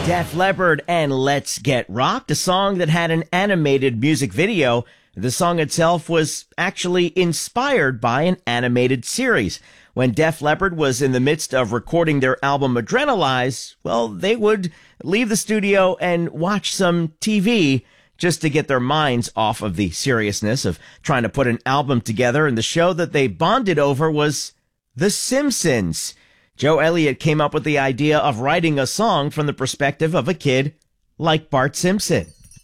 Def Leppard and Let's Get Rocked, a song that had an animated music video. The song itself was actually inspired by an animated series. When Def Leppard was in the midst of recording their album Adrenalize, well, they would leave the studio and watch some TV just to get their minds off of the seriousness of trying to put an album together, and the show that they bonded over was The Simpsons. Joe Elliott came up with the idea of writing a song from the perspective of a kid like Bart Simpson.